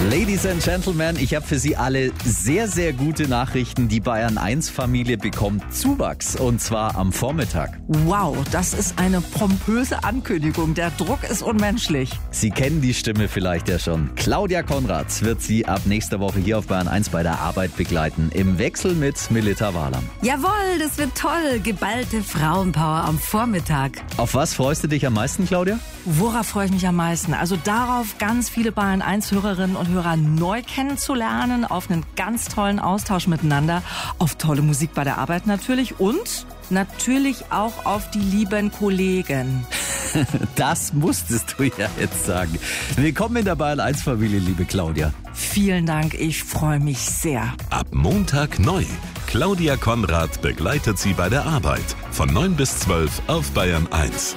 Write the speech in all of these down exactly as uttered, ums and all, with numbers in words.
Ladies and Gentlemen, ich habe für Sie alle sehr, sehr gute Nachrichten. Die Bayern eins Familie bekommt Zuwachs und zwar am Vormittag. Wow, das ist eine pompöse Ankündigung. Der Druck ist unmenschlich. Sie kennen die Stimme vielleicht ja schon. Claudia Konrad wird Sie ab nächster Woche hier auf Bayern eins bei der Arbeit begleiten. Im Wechsel mit Melita Wahlam. Jawohl, das wird toll. Geballte Frauenpower am Vormittag. Auf was freust du dich am meisten, Claudia? Worauf freue ich mich am meisten? Also darauf, ganz viele Bayern eins Hörerinnen und Hörer neu kennenzulernen, auf einen ganz tollen Austausch miteinander, auf tolle Musik bei der Arbeit natürlich und natürlich auch auf die lieben Kollegen. Das musstest du ja jetzt sagen. Willkommen in der Bayern eins Familie, liebe Claudia. Vielen Dank, ich freue mich sehr. Ab Montag neu. Claudia Konrad begleitet Sie bei der Arbeit von neun bis zwölf auf Bayern eins.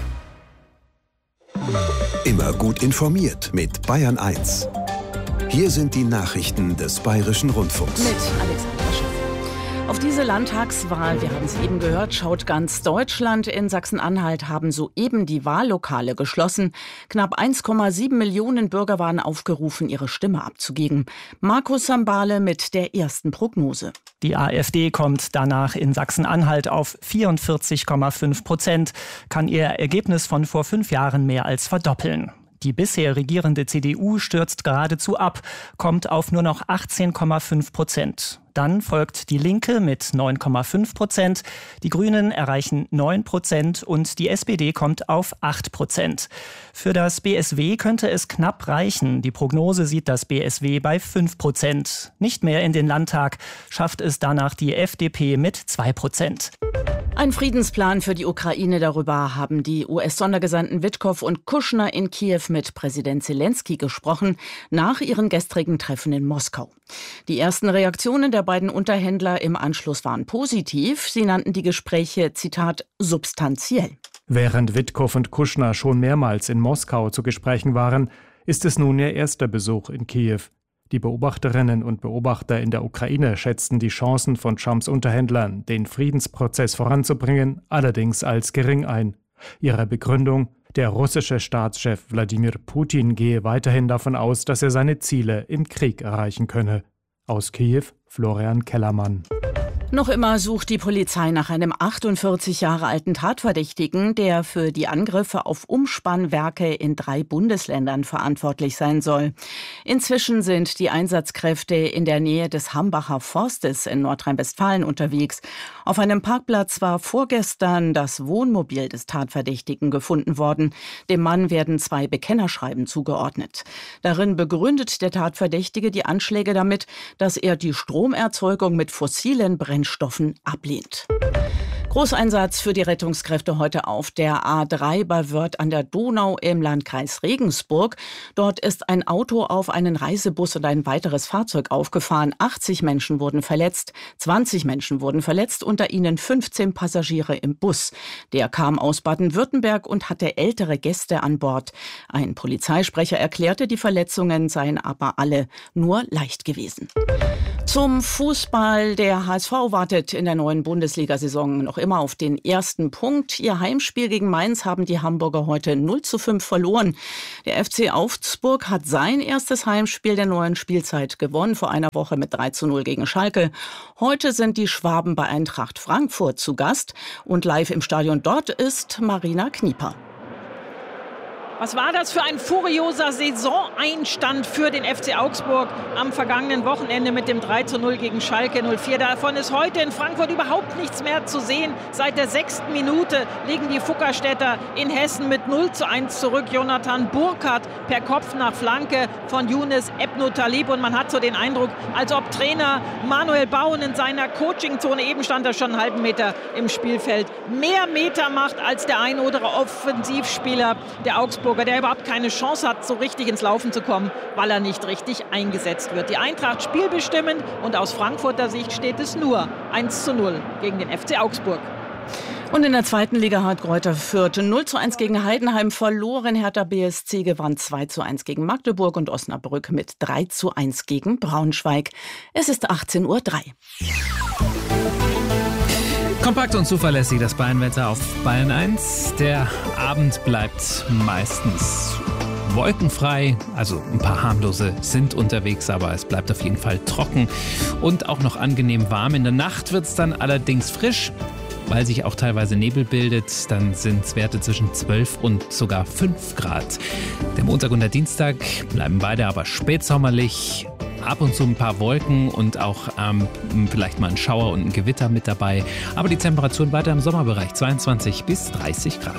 Immer gut informiert mit Bayern eins. Hier sind die Nachrichten des Bayerischen Rundfunks. Mit Alexandra Schiff. Auf diese Landtagswahl, wir haben es eben gehört, schaut ganz Deutschland. In Sachsen-Anhalt haben soeben die Wahllokale geschlossen. Knapp eins Komma sieben Millionen Bürger waren aufgerufen, ihre Stimme abzugeben. Markus Sambale mit der ersten Prognose. Die AfD kommt danach in Sachsen-Anhalt auf vierundvierzig Komma fünf Prozent, kann ihr Ergebnis von vor fünf Jahren mehr als verdoppeln. Die bisher regierende C D U stürzt geradezu ab, kommt auf nur noch achtzehn Komma fünf Prozent. Dann folgt die Linke mit neun Komma fünf Prozent, die Grünen erreichen neun Prozent und die S P D kommt auf acht Prozent. Für das B S W könnte es knapp reichen. Die Prognose sieht das B S W bei fünf Prozent. Nicht mehr in den Landtag schafft es danach die F D P mit zwei Prozent. Ein Friedensplan für die Ukraine, darüber haben die U S-Sondergesandten Witkow und Kushner in Kiew mit Präsident Zelensky gesprochen, nach ihren gestrigen Treffen in Moskau. Die ersten Reaktionen der beiden Unterhändler im Anschluss waren positiv. Sie nannten die Gespräche, Zitat, substanziell. Während Witkow und Kushner schon mehrmals in Moskau zu Gesprächen waren, ist es nun ihr erster Besuch in Kiew. Die Beobachterinnen und Beobachter in der Ukraine schätzten die Chancen von Trumps Unterhändlern, den Friedensprozess voranzubringen, allerdings als gering ein. Ihre Begründung: Der russische Staatschef Wladimir Putin gehe weiterhin davon aus, dass er seine Ziele im Krieg erreichen könne. Aus Kiew, Florian Kellermann. Noch immer sucht die Polizei nach einem achtundvierzig Jahre alten Tatverdächtigen, der für die Angriffe auf Umspannwerke in drei Bundesländern verantwortlich sein soll. Inzwischen sind die Einsatzkräfte in der Nähe des Hambacher Forstes in Nordrhein-Westfalen unterwegs. Auf einem Parkplatz war vorgestern das Wohnmobil des Tatverdächtigen gefunden worden. Dem Mann werden zwei Bekennerschreiben zugeordnet. Darin begründet der Tatverdächtige die Anschläge damit, dass er die Stromerzeugung mit fossilen Brennstoffen Stoffen ablehnt. Großeinsatz für die Rettungskräfte heute auf der A drei bei Wörth an der Donau im Landkreis Regensburg. Dort ist ein Auto auf einen Reisebus und ein weiteres Fahrzeug aufgefahren. achtzig Menschen wurden verletzt, zwanzig Menschen wurden verletzt, unter ihnen fünfzehn Passagiere im Bus. Der kam aus Baden-Württemberg und hatte ältere Gäste an Bord. Ein Polizeisprecher erklärte, die Verletzungen seien aber alle nur leicht gewesen. Zum Fußball. Der H S V wartet in der neuen Bundesliga-Saison noch immer auf den ersten Punkt. Ihr Heimspiel gegen Mainz haben die Hamburger heute null zu fünf verloren. Der F C Augsburg hat sein erstes Heimspiel der neuen Spielzeit gewonnen, vor einer Woche mit drei zu null gegen Schalke. Heute sind die Schwaben bei Eintracht Frankfurt zu Gast und live im Stadion dort ist Marina Knieper. Was war das für ein furioser Saisoneinstand für den F C Augsburg am vergangenen Wochenende mit dem drei zu null gegen Schalke null vier. Davon ist heute in Frankfurt überhaupt nichts mehr zu sehen. Seit der sechsten Minute liegen die Fuckerstädter in Hessen mit null zu eins zurück. Jonathan Burkhardt per Kopf nach Flanke von Younes Ebnou-Talib. Und man hat so den Eindruck, als ob Trainer Manuel Bauen in seiner Coachingzone, eben stand er schon einen halben Meter im Spielfeld, mehr Meter macht als der ein oder andere Offensivspieler der Augsburg, der überhaupt keine Chance hat, so richtig ins Laufen zu kommen, weil er nicht richtig eingesetzt wird. Die Eintracht spielbestimmend und aus Frankfurter Sicht steht es nur eins zu null gegen den F C Augsburg. Und in der zweiten Liga hat Greuther Fürth null zu eins gegen Heidenheim verloren. Hertha B S C gewann zwei zu eins gegen Magdeburg und Osnabrück mit drei zu eins gegen Braunschweig. Es ist achtzehn Uhr drei. Kompakt und zuverlässig das Bayernwetter auf Bayern eins. Der Abend bleibt meistens wolkenfrei, also ein paar harmlose sind unterwegs, aber es bleibt auf jeden Fall trocken und auch noch angenehm warm. In der Nacht wird es dann allerdings frisch, weil sich auch teilweise Nebel bildet. Dann sind es Werte zwischen zwölf und sogar fünf Grad. Der Montag und der Dienstag bleiben beide aber spätsommerlich. Ab und zu ein paar Wolken und auch ähm, vielleicht mal ein Schauer und ein Gewitter mit dabei. Aber die Temperaturen weiter im Sommerbereich, zweiundzwanzig bis dreißig Grad.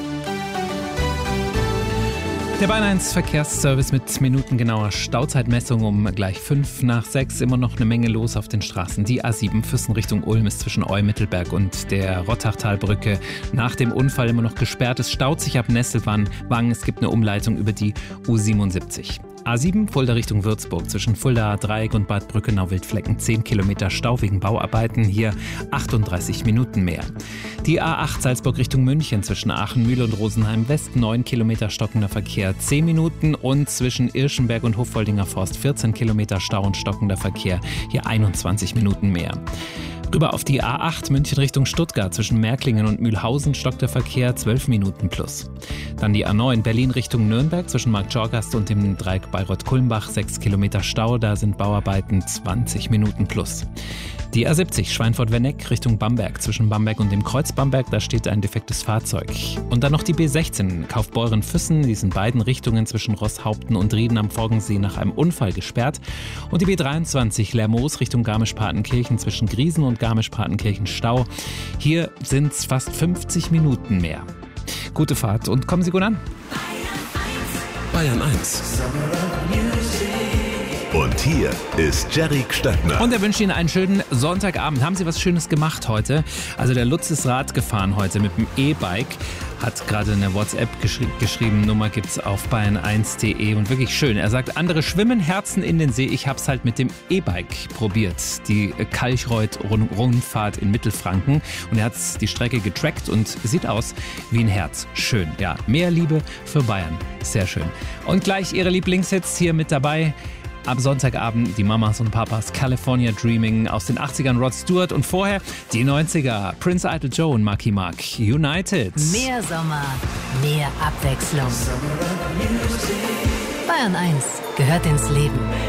Der Bayern eins Verkehrsservice mit minutengenauer Stauzeitmessung um gleich fünf nach sechs. Immer noch eine Menge los auf den Straßen. Die A sieben Füssen Richtung Ulm ist zwischen Eu-Mittelberg und der Rottachtalbrücke nach dem Unfall immer noch gesperrt. Es staut sich ab Nesselwangen. Es gibt eine Umleitung über die U siebenundsiebzig. A sieben Fulda Richtung Würzburg zwischen Fulda Dreieck und Bad Brückenau-Wildflecken zehn Kilometer Stau wegen Bauarbeiten, hier achtunddreißig Minuten mehr. Die A acht Salzburg Richtung München zwischen Aachen-Mühle und Rosenheim West neun Kilometer stockender Verkehr zehn Minuten und zwischen Irschenberg und Hoffoldinger Forst vierzehn Kilometer Stau und stockender Verkehr, hier einundzwanzig Minuten mehr. Rüber auf die A acht München Richtung Stuttgart zwischen Märklingen und Mühlhausen stockt der Verkehr zwölf Minuten plus. Dann die A neun Berlin Richtung Nürnberg zwischen Marktschorgast und dem Dreieck Bayreuth-Kulmbach sechs Kilometer Stau, da sind Bauarbeiten zwanzig Minuten plus. Die A siebzig Schweinfurt-Wenneck Richtung Bamberg zwischen Bamberg und dem Kreuz Bamberg, da steht ein defektes Fahrzeug. Und dann noch die B sechzehn Kaufbeuren-Füssen, die sind in beiden Richtungen zwischen Rosshaupten und Rieden am Forgensee nach einem Unfall gesperrt. Und die B dreiundzwanzig Lermoos Richtung Garmisch-Partenkirchen zwischen Griesen und Garmisch-Partenkirchen Stau. Hier sind es fast fünfzig Minuten mehr. Gute Fahrt und kommen Sie gut an. Bayern eins. Und hier ist Jerry Stöckner. Und er wünscht Ihnen einen schönen Sonntagabend. Haben Sie was Schönes gemacht heute? Also der Lutz ist Rad gefahren heute mit dem E-Bike. Hat gerade eine WhatsApp geschri- geschrieben, Nummer gibt's auf bayern eins punkt de und wirklich schön. Er sagt, andere schwimmen Herzen in den See. Ich hab's halt mit dem E-Bike probiert. Die Kalchreuth-Rundfahrt in Mittelfranken. Und er hat die Strecke getrackt und sieht aus wie ein Herz. Schön, ja. Mehr Liebe für Bayern. Sehr schön. Und gleich Ihre Lieblingshits hier mit dabei. Am Sonntagabend die Mamas und Papas California Dreaming aus den achtzigern Rod Stewart und vorher die neunziger Prince Idol Joe und Marky Mark United. Mehr Sommer, mehr Abwechslung. Bayern eins gehört ins Leben.